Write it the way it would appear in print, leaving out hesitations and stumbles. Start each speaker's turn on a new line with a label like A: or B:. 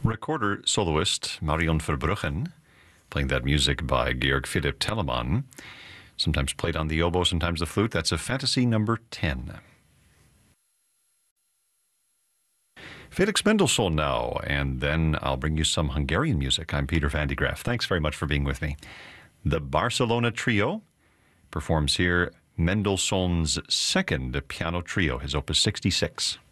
A: recorder soloist Marion Verbruggen, playing that music by Georg Philipp Telemann, sometimes played on the oboe, sometimes the flute. That's a Fantasy number 10. Felix Mendelssohn now, and then I'll bring you some Hungarian music. I'm Peter van de Graaff. Thanks very much for being with me. The Barcelona Trio performs here Mendelssohn's second piano trio, his Opus 66.